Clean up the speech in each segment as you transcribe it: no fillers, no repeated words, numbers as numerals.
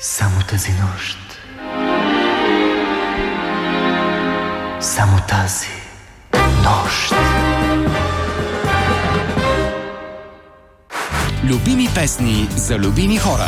Само тази нощ. Само тази нощ. Любими песни за любими хора.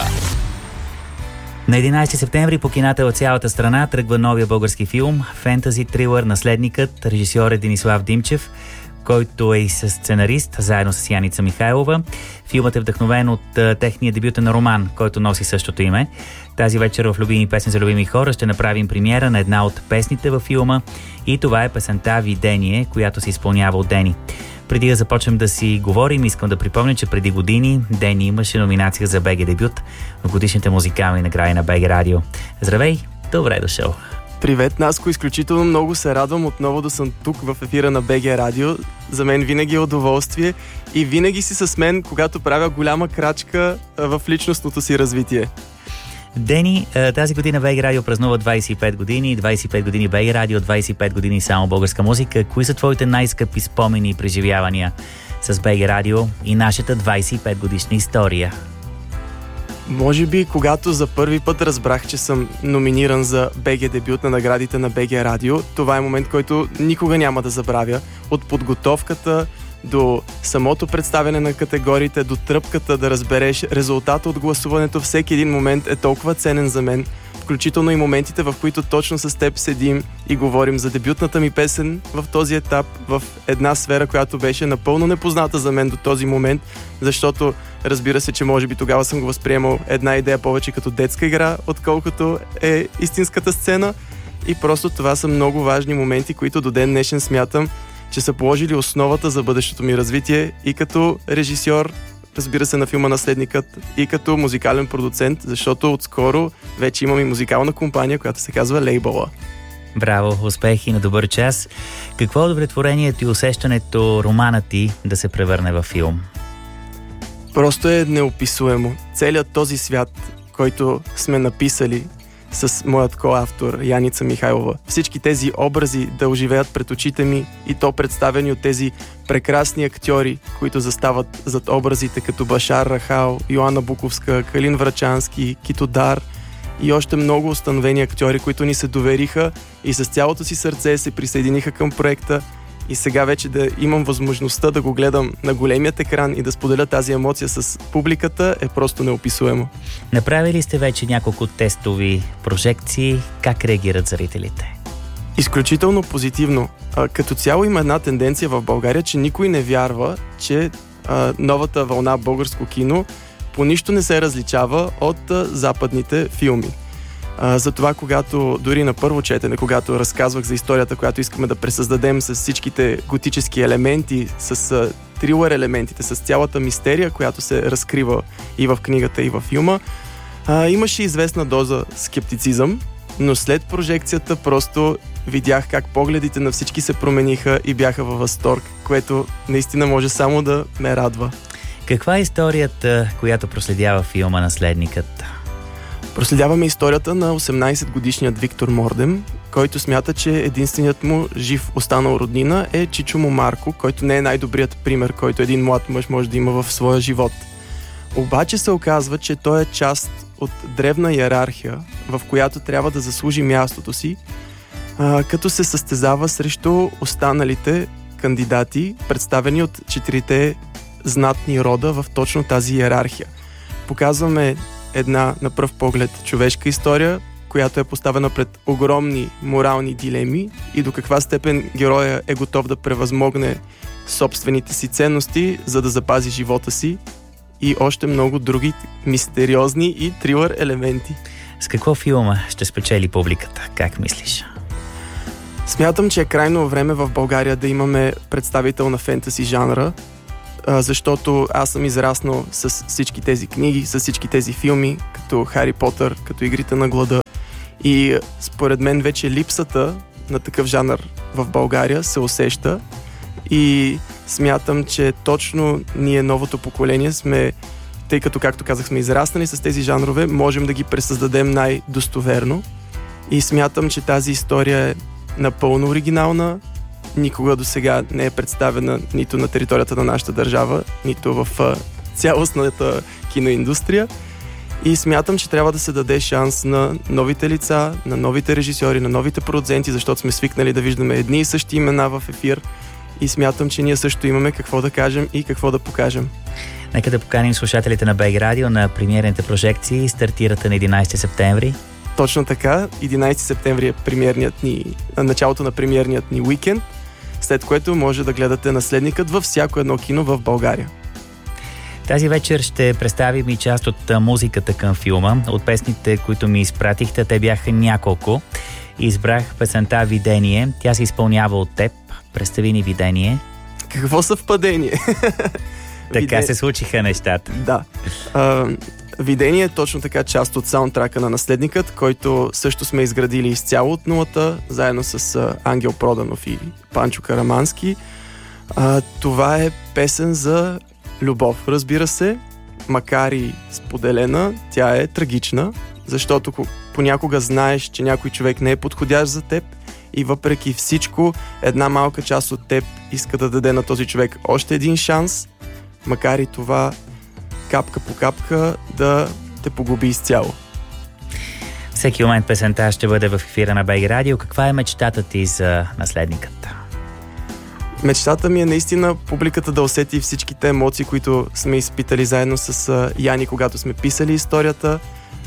На 11 септември по кината от цялата страна тръгва новия български филм фентази трилър "Наследникът". Режисьор е Денислав Димчев, който е и сценарист, заедно с Яница Михайлова. Филмът е вдъхновен от техния дебютен роман, който носи същото име. Тази вечер в Любими песни за любими хора ще направим премиера на една от песните във филма и това е песента "Видение", която се изпълнява от Дени. Преди да започнем да си говорим, искам да припомня, че преди години Дени имаше номинация за БГ дебют в годишните музикални награди на БГ Радио. Здравей, добре дошъл! Привет, Наско! Изключително много се радвам отново да съм тук в ефира на БГ Радио. За мен винаги е удоволствие и винаги си с мен, когато правя голяма крачка в личностното си развитие. Дени, тази година БГ Радио празнува 25 години, 25 години БГ Радио, 25 години само българска музика. Кои са твоите най-скъпи спомени и преживявания с БГ Радио и нашата 25 годишна история? Може би, когато за първи път разбрах, че съм номиниран за БГ дебют на наградите на БГ Радио, това е момент, който никога няма да забравя. От подготовката до самото представяне на категориите, до тръпката да разбереш резултата от гласуването, всеки един момент е толкова ценен за мен, включително и моментите, в които точно с теб седим и говорим за дебютната ми песен в този етап, в една сфера, която беше напълно непозната за мен до този момент, защото разбира се, че може би тогава съм го възприемал една идея повече като детска игра, отколкото е истинската сцена, и просто това са много важни моменти, които до ден днешен смятам, че са положили основата за бъдещото ми развитие и като режисьор, разбира се, на филма "Наследникът", и като музикален продуцент, защото отскоро вече имам и музикална компания, която се казва Лейбъла. Браво, успехи на добър час. Какво е удовлетворението и усещането романът ти да се превърне във филм? Просто е неописуемо. Целият този свят, който сме написали с моят коавтор Яница Михайлова. Всички тези образи да оживеят пред очите ми, и то представени от тези прекрасни актьори, които застават зад образите, като Башар Рахал, Йоанна Буковска, Калин Врачански, Кито Дар и още много установени актьори, които ни се довериха и с цялото си сърце се присъединиха към проекта. И сега вече да имам възможността да го гледам на големият екран и да споделя тази емоция с публиката е просто неописуемо. Направили сте вече няколко тестови прожекции. Как реагират зрителите? Изключително позитивно. Като цяло има една тенденция в България, че никой не вярва, че новата вълна българско кино по нищо не се различава от западните филми. Затова, когато дори на първо четене, когато разказвах за историята, която искаме да пресъздадем с всичките готически елементи, с трилър елементите, с цялата мистерия, която се разкрива и в книгата, и в филма, имаше известна доза скептицизъм, но след прожекцията просто видях как погледите на всички се промениха и бяха във възторг, което наистина може само да ме радва. Каква е историята, която проследява филма "Наследникът"? Проследяваме историята на 18-годишният Виктор Мордем, който смята, че единственият му жив останал роднина е чичо му Марко, който не е най-добрият пример, който един млад мъж може да има в своя живот. Обаче се оказва, че той е част от древна иерархия, в която трябва да заслужи мястото си, като се състезава срещу останалите кандидати, представени от 4 знатни рода в точно тази иерархия. Показваме една, на пръв поглед, човешка история, която е поставена пред огромни морални дилеми и до каква степен героя е готов да превъзмогне собствените си ценности, за да запази живота си, и още много други мистериозни и трилър елементи. С какво филма ще спечели публиката? Как мислиш? Смятам, че е крайно време в България да имаме представител на фентаси жанра, защото аз съм израснал с всички тези книги, с всички тези филми, като Хари Потър, като Игрите на глада, и според мен вече липсата на такъв жанр в България се усеща, и смятам, че точно ние, новото поколение, сме, тъй като, както казах, сме израснали с тези жанрове, можем да ги пресъздадем най-достоверно, и смятам, че тази история е напълно оригинална, никога до сега не е представена нито на територията на нашата държава, нито в цялостната киноиндустрия. И смятам, че трябва да се даде шанс на новите лица, на новите режисьори, на новите продуценти, защото сме свикнали да виждаме едни и същи имена в ефир. И смятам, че ние също имаме какво да кажем и какво да покажем. Нека да поканим слушателите на БГ Радио на премиерните прожекции. Стартирате на 11 септември. Точно така. 11 септември е началото на премиерният ни уикенд, след което може да гледате Наследникът във всяко едно кино в България. Тази вечер ще представим и част от музиката към филма. От песните, които ми изпратихте, те бяха няколко. Избрах песента "Видение". Тя се изпълнява от теб. Представи ни "Видение". Какво съвпадение! Така се случиха нещата. Да. "Видение" е точно така част от саундтрака на Наследникът, който също сме изградили изцяло от нулата, заедно с Ангел Проданов и Панчо Карамански. Това е песен за любов, разбира се, макар и споделена, тя е трагична, защото понякога знаеш, че някой човек не е подходящ за теб и въпреки всичко, една малка част от теб иска да даде на този човек още един шанс, макар и това капка по капка да те погуби изцяло. Всеки момент песента ще бъде в ефира на БГ Радио. Каква е мечтата ти за Наследникът? Мечтата ми е наистина публиката да усети всичките емоции, които сме изпитали заедно с Яни, когато сме писали историята.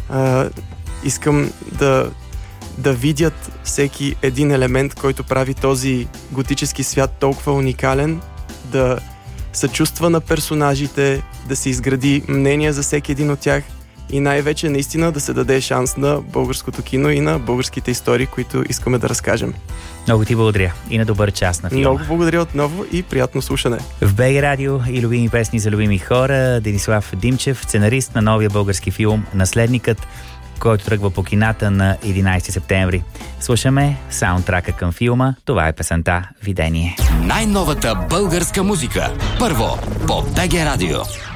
Искам да видят всеки един елемент, който прави този готически свят толкова уникален, да съчувства на персонажите, да се изгради мнение за всеки един от тях и най-вече наистина да се даде шанс на българското кино и на българските истории, които искаме да разкажем. Много ти благодаря и на добър час на филма. Много благодаря отново и приятно слушане. В БГ Радио и любими песни за любими хора, Денислав Димчев, сценарист на новия български филм "Наследникът", който тръгва по кината на 11 септември. Слушаме саундтрака към филма. Това е песента "Видение". Най-новата българска музика. Първо по БГ Радио.